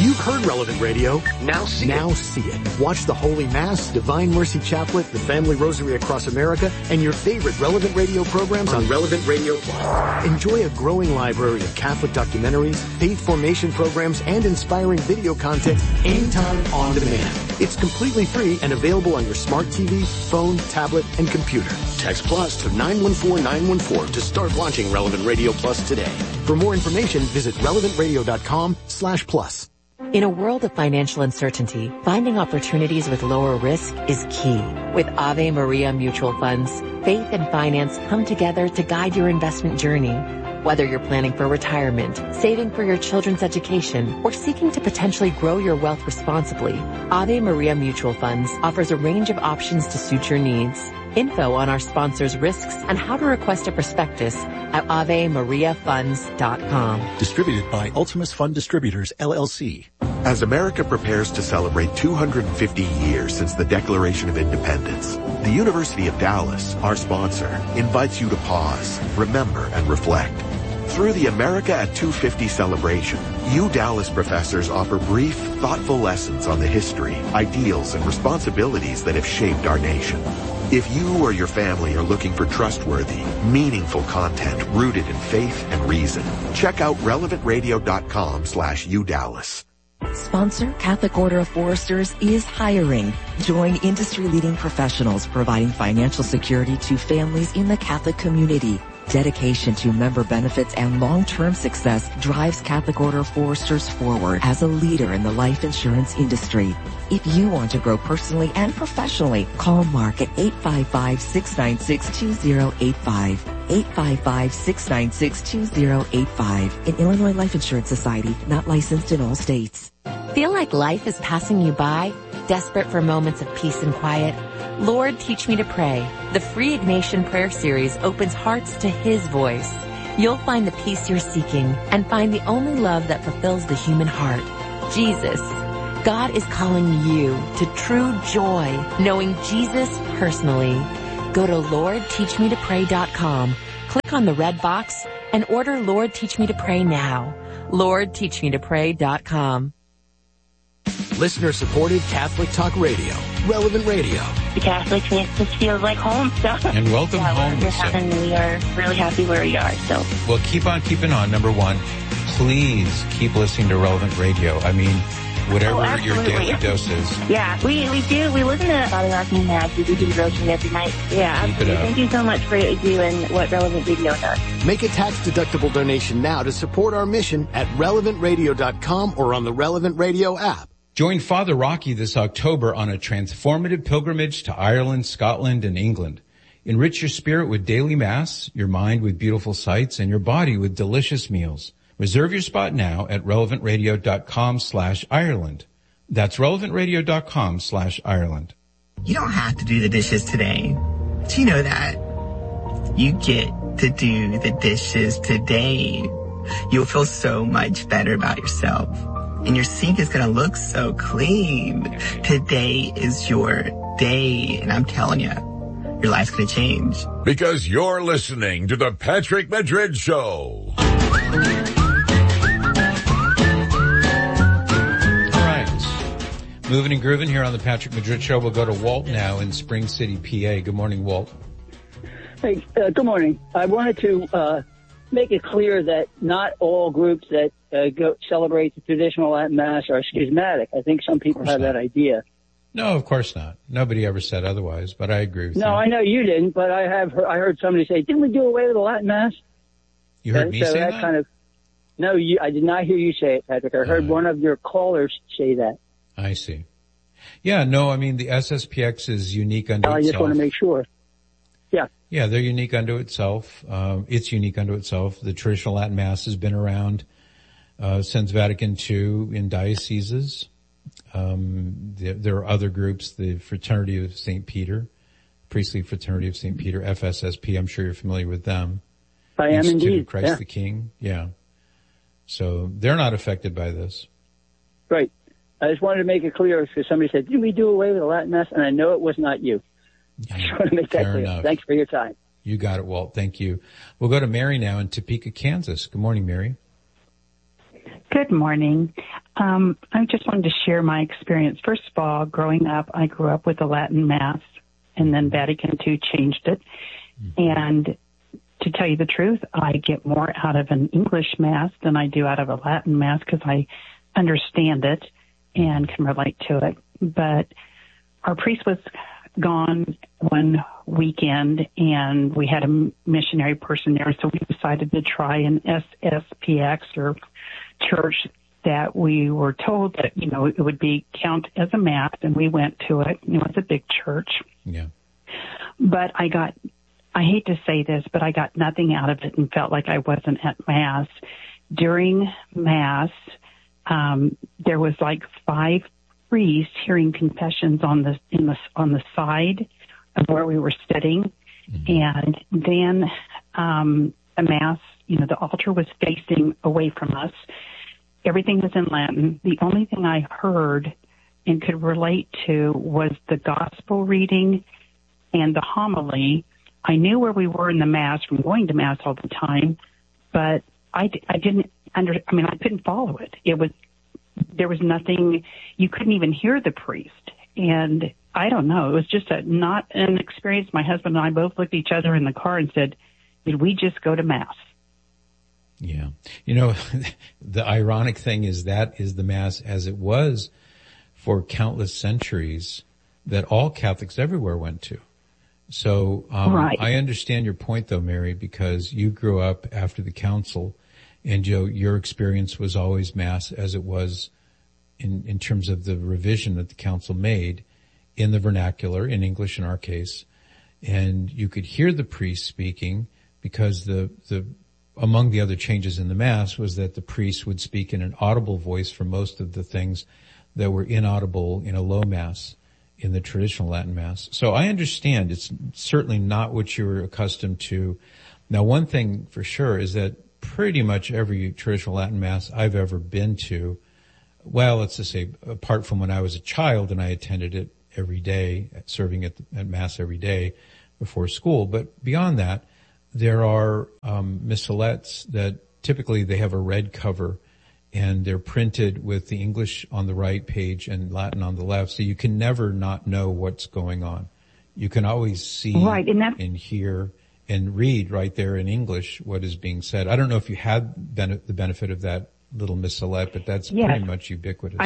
You've heard Relevant Radio. Now see it. Watch the Holy Mass, Divine Mercy Chaplet, the Family Rosary Across America, and your favorite Relevant Radio programs on Relevant Radio Plus. Enjoy a growing library of Catholic documentaries, faith formation programs, and inspiring video content anytime on demand. It's completely free and available on your smart TV, phone, tablet, and computer. Text Plus to 914914 to start launching Relevant Radio Plus today. For more information, visit relevantradio.com/plus. In a world of financial uncertainty, finding opportunities with lower risk is key. With Ave Maria Mutual Funds, faith and finance come together to guide your investment journey. Whether you're planning for retirement, saving for your children's education, or seeking to potentially grow your wealth responsibly, Ave Maria Mutual Funds offers a range of options to suit your needs. Info on our sponsors' risks and how to request a prospectus at AveMariaFunds.com. Distributed by Ultimus Fund Distributors, LLC. As America prepares to celebrate 250 years since the Declaration of Independence, the University of Dallas, our sponsor, invites you to pause, remember, and reflect. Through the America at 250 celebration, Dallas professors offer brief, thoughtful lessons on the history, ideals, and responsibilities that have shaped our nation. If you or your family are looking for trustworthy, meaningful content rooted in faith and reason, check out relevantradio.com/UDallas. Sponsor Catholic Order of Foresters is hiring. Join industry-leading professionals providing financial security to families in the Catholic community. Dedication to member benefits and long-term success drives Catholic Order of Foresters forward as a leader in the life insurance industry. If you want to grow personally and professionally, call Mark at 855-696-2085. 855-696-2085. An Illinois Life Insurance Society, not licensed in all states. Feel like life is passing you by? Desperate for moments of peace and quiet? Lord, Teach Me to Pray. The free Ignatian prayer series opens hearts to His voice. You'll find the peace you're seeking and find the only love that fulfills the human heart, Jesus. God is calling you to true joy, knowing Jesus personally. Go to LordTeachMeToPray.com, click on the red box, and order Lord Teach Me to Pray now. LordTeachMeToPray.com. Listener-supported Catholic Talk Radio, Relevant Radio. The Catholics makes us feel like home, so. And welcome home, Lisa. And we are really happy where we are, so. Well, keep on keeping on, number one. Please keep listening to Relevant Radio. I mean, whatever your daily dose is. Yeah, we do. We listen to Father Rocky Mass. We do devotion every night. Yeah, absolutely. Thank you so much for what you do and what Relevant Radio does. Make a tax-deductible donation now to support our mission at relevantradio.com or on the Relevant Radio app. Join Father Rocky this October on a transformative pilgrimage to Ireland, Scotland, and England. Enrich your spirit with daily Mass, your mind with beautiful sights, and your body with delicious meals. Reserve your spot now at relevantradio.com/Ireland. That's relevantradio.com/Ireland. You don't have to do the dishes today. Do you know that? You get to do the dishes today. You'll feel so much better about yourself. And your sink is going to look so clean. Today is your day. And I'm telling you, your life's going to change. Because you're listening to The Patrick Madrid Show. Moving and grooving here on the Patrick Madrid Show. We'll go to Walt now in Spring City, PA. Good morning, Walt. Hey, good morning. I wanted to make it clear that not all groups that celebrate the traditional Latin Mass are schismatic. I think some people have that idea. No, of course not. Nobody ever said otherwise, but I agree with you. No, I know you didn't, but I heard somebody say, didn't we do away with the Latin Mass? You heard me say that? No, I did not hear you say it, Patrick. I heard one of your callers say that. I see. Yeah, no, I mean, the SSPX is unique unto itself. I just want to make sure. Yeah. Yeah, they're unique unto itself. It's unique unto itself. The traditional Latin Mass has been around since Vatican II in dioceses. There are other groups, the Fraternity of St. Peter, Priestly Fraternity of St. Peter, FSSP. I'm sure you're familiar with them. I am indeed. Of Christ the King. Yeah. So they're not affected by this. Right. I just wanted to make it clear because somebody said, did we do away with the Latin Mass? And I know it was not you. I just want to make that clear. Enough. Thanks for your time. You got it, Walt. Thank you. We'll go to Mary now in Topeka, Kansas. Good morning, Mary. Good morning. I just wanted to share my experience. First of all, growing up, I grew up with the Latin Mass, and then Vatican II changed it. And to tell you the truth, I get more out of an English Mass than I do out of a Latin Mass because I understand it and can relate to it. But our priest was gone one weekend, and we had a missionary person there, so we decided to try an SSPX or church that we were told that, it would be count as a Mass, and we went to it. It was a big church. Yeah. But I hate to say this, but I got nothing out of it and felt like I wasn't at Mass. During Mass, there was like 5 priests hearing confessions on the side of where we were sitting. And then the Mass, the altar was facing away from us. Everything was in Latin. The only thing I heard and could relate to was the gospel reading and the homily. I knew where we were in the Mass from going to Mass all the time, but I couldn't follow it. There was nothing, you couldn't even hear the priest. And I don't know, it was just not an experience. My husband and I both looked at each other in the car and said, did we just go to Mass? Yeah. The ironic thing is that is the Mass as it was for countless centuries that all Catholics everywhere went to. So right. I understand your point, though, Mary, because you grew up after the council, and your experience was always Mass as it was in terms of the revision that the council made in the vernacular, in English in our case, and you could hear the priest speaking because the among the other changes in the Mass was that the priest would speak in an audible voice for most of the things that were inaudible in a low Mass in the traditional Latin Mass. So I understand it's certainly not what you were accustomed to. Now, one thing for sure is that pretty much every traditional Latin Mass I've ever been to, well, let's just say apart from when I was a child and I attended it every day, serving at Mass every day before school, but beyond that, there are missalettes that typically they have a red cover and they're printed with the English on the right page and Latin on the left, so you can never not know what's going on. You can always see and hear and read right there in English what is being said. I don't know if you had the benefit of that little missalette, but that's pretty much ubiquitous.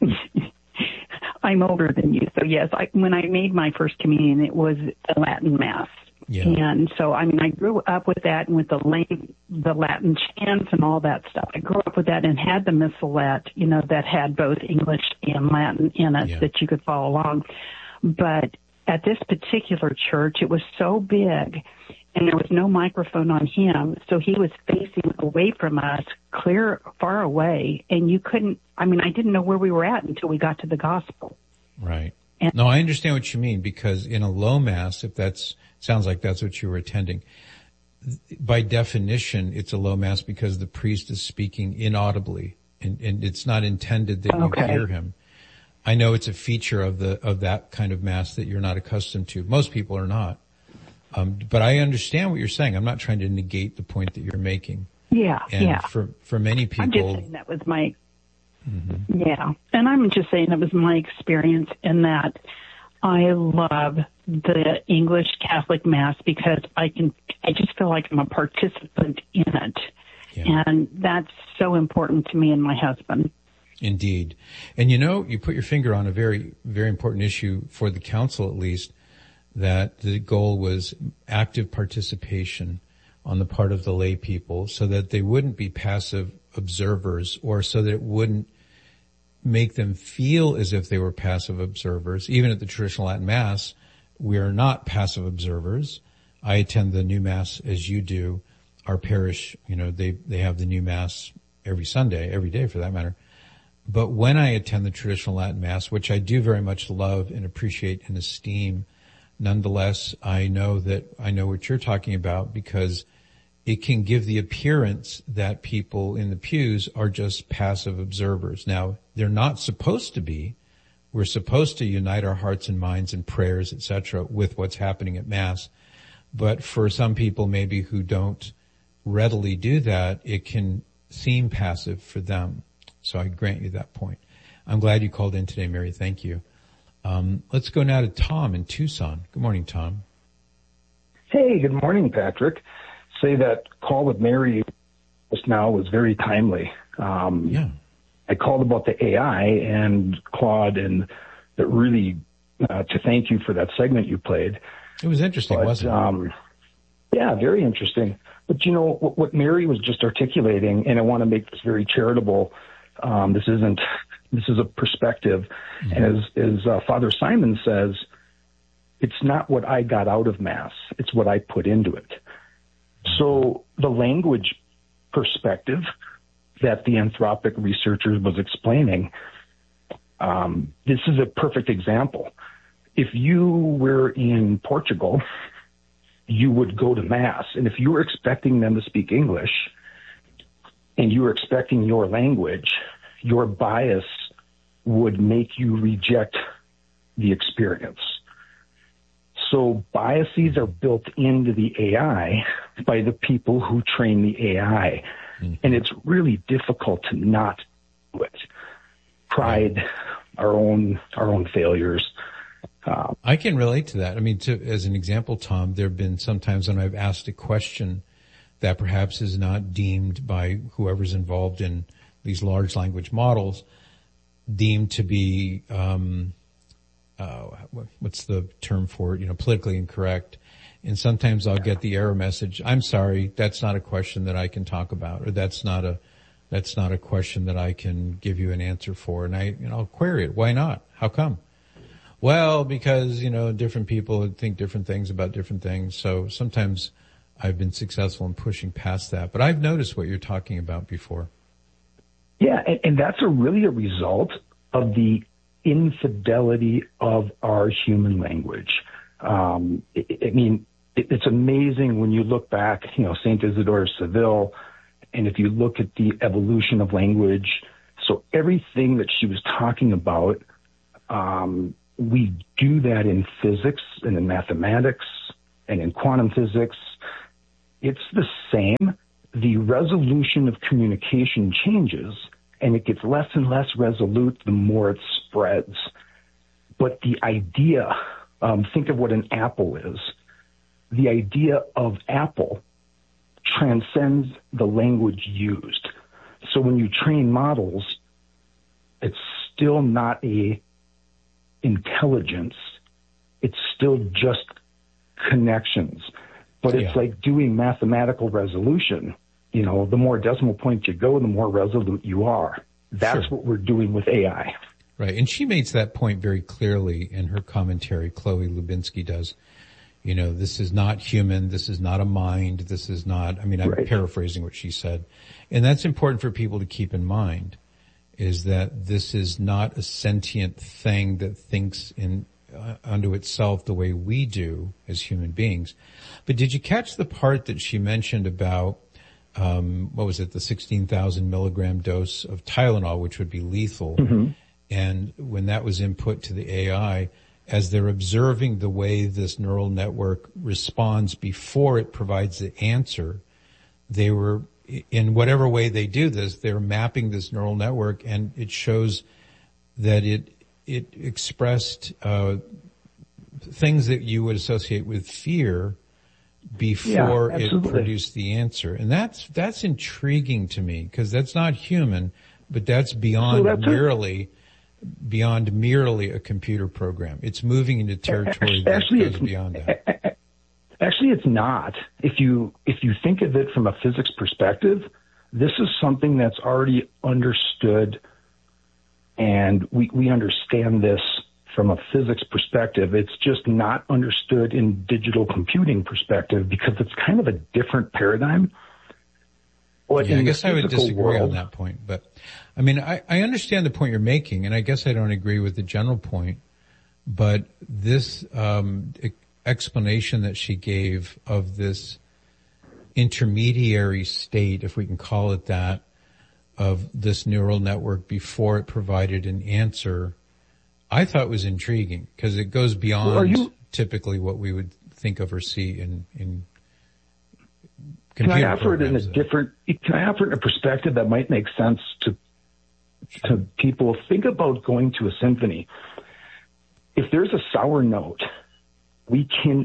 I'm older than you, so yes, when I made my first communion, it was a Latin Mass. Yeah. And so, I grew up with that and with the Latin chants and all that stuff. I grew up with that and had the missalette, that had both English and Latin in it that you could follow along. But at this particular church, it was so big and there was no microphone on him. So he was facing away from us, far away. And you couldn't, I didn't know where we were at until we got to the gospel. Right. No, I understand what you mean, because in a low Mass, sounds like that's what you were attending. By definition, it's a low Mass because the priest is speaking inaudibly, and it's not intended that you hear him. I know it's a feature of that kind of Mass that you're not accustomed to. Most people are not. But I understand what you're saying. I'm not trying to negate the point that you're making. Yeah, and for many people, I'm just saying that was my. Yeah, and I'm just saying it was my experience in that I love the English Catholic Mass because I just feel like I'm a participant in it. Yeah. And that's so important to me and my husband. Indeed. And you put your finger on a very, very important issue for the council, at least, that the goal was active participation on the part of the lay people so that they wouldn't be passive observers, or so that it wouldn't make them feel as if they were passive observers. Even at the traditional Latin Mass, we are not passive observers. I attend the new Mass as you do. Our parish, they have the new Mass every Sunday, every day for that matter. But when I attend the traditional Latin Mass, which I do very much love and appreciate and esteem, nonetheless, I know what you're talking about, because it can give the appearance that people in the pews are just passive observers. Now, they're not supposed to be. We're supposed to unite our hearts and minds and prayers, etc., with what's happening at Mass. But for some people maybe who don't readily do that, it can seem passive for them. So I grant you that point. I'm glad you called in today, Mary. Thank you. Let's go now to Tom in Tucson. Good morning, Tom. Hey, good morning, Patrick. Say that call with Mary just now was very timely. I called about the AI and Claude, and that really to thank you for that segment you played. It was interesting, wasn't it? Yeah, very interesting. But you know what Mary was just articulating, and I want to make this very charitable. This is a perspective, and as Father Simon says, it's not what I got out of Mass; it's what I put into it. So the language perspective that the Anthropic researchers was explaining, this is a perfect example. If you were in Portugal, you would go to Mass, and if you were expecting them to speak English and you were expecting your language, your bias would make you reject the experience. So biases are built into the AI by the people who train the AI. And it's really difficult to not do it. Pride, our own failures. I can relate to that. I mean, as an example, Tom, there have been some times when I've asked a question that perhaps is not deemed by whoever's involved in these large language models deemed to be, what's the term for it? Politically incorrect. And sometimes I'll get the error message. I'm sorry, that's not a question that I can talk about, or that's not a question that I can give you an answer for. And I'll query it. Why not? How come? Well, because, different people think different things about different things. So sometimes I've been successful in pushing past that, but I've noticed what you're talking about before. Yeah. And that's really a result of the infidelity of our human language. It's amazing when you look back, St. Isidore of Seville, and if you look at the evolution of language, so everything that she was talking about, we do that in physics and in mathematics and in quantum physics. It's the same. The resolution of communication changes, and it gets less and less resolute the more it spreads. But the idea, think of what an apple is. The idea of apple transcends the language used. So when you train models, it's still not a intelligence. It's still just connections. But it's like doing mathematical resolution. The more decimal points you go, the more resolute you are. That's what we're doing with AI. Right. And she makes that point very clearly in her commentary. Chloe Lubinsky does. This is not human. This is not a mind. This is not, I'm paraphrasing what she said. And that's important for people to keep in mind, is that this is not a sentient thing that thinks unto itself the way we do as human beings. But did you catch the part that she mentioned about, the 16,000 milligram dose of Tylenol, which would be lethal? Mm-hmm. And when that was input to the AI, as they're observing the way this neural network responds before it provides the answer, they were, in whatever way they do this, they're mapping this neural network, and it shows that it expressed things that you would associate with fear before it produced the answer. And that's intriguing to me, because that's not human, but that's beyond merely a computer program. It's moving into territory that goes beyond that. Actually, it's not. If you think of it from a physics perspective, this is something that's already understood, and we understand this from a physics perspective. It's just not understood in digital computing perspective because it's kind of a different paradigm. I guess I would disagree on that point, but I understand the point you're making, and I guess I don't agree with the general point, but this explanation that she gave of this intermediary state, if we can call it that, of this neural network before it provided an answer, I thought was intriguing, because it goes beyond typically what we would think of or see in Can I offer it in a perspective that might make sense to to people, think about going to a symphony. If there's a sour note, we can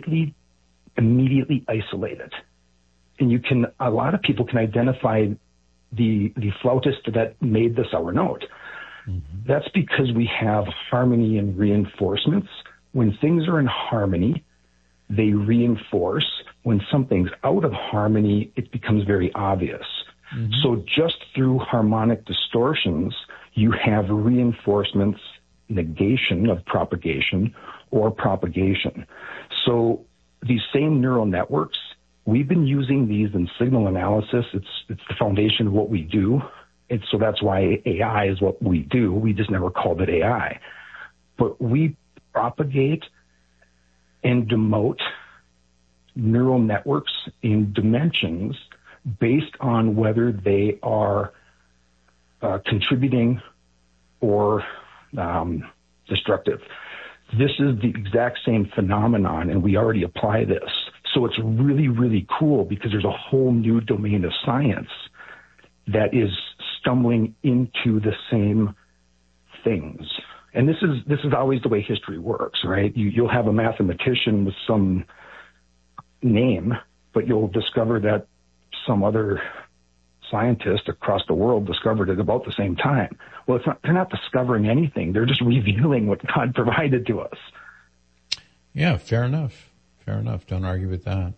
immediately isolate it. And a lot of people can identify the flautist that made the sour note. Mm-hmm. That's because we have harmony and reinforcements. When things are in harmony, they reinforce. When something's out of harmony, it becomes very obvious. Mm-hmm. So just through harmonic distortions, you have reinforcements, negation of propagation, or propagation. So these same neural networks, we've been using these in signal analysis. It's the foundation of what we do. And so that's why AI is what we do. We just never called it AI. But we propagate and demote neural networks in dimensions based on whether they are contributing or destructive. This is the exact same phenomenon, and we already apply this. So it's really, really cool because there's a whole new domain of science that is stumbling into the same things. And this is always the way history works, right? You'll have a mathematician with some name, but you'll discover that some other scientist across the world discovered it about the same time. Well, they're not discovering anything. They're just revealing what God provided to us. Yeah, fair enough. Fair enough. Don't argue with that.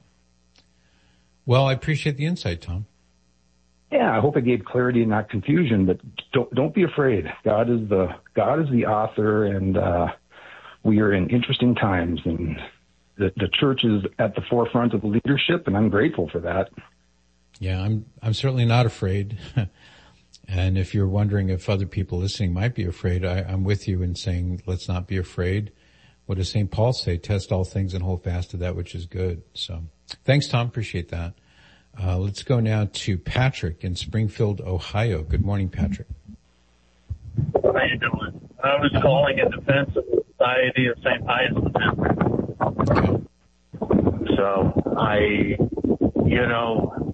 Well, I appreciate the insight, Tom. Yeah, I hope it gave clarity and not confusion, but don't be afraid. God is the author, and we are in interesting times, and the church is at the forefront of the leadership, and I'm grateful for that. Yeah, I'm certainly not afraid. And if you're wondering if other people listening might be afraid, I'm with you in saying let's not be afraid. What does St. Paul say? Test all things and hold fast to that which is good. So thanks, Tom. Appreciate that. Let's go now to Patrick in Springfield, Ohio. Good morning, Patrick. How you doing? I was calling in defense of the Society of St. Pius X. So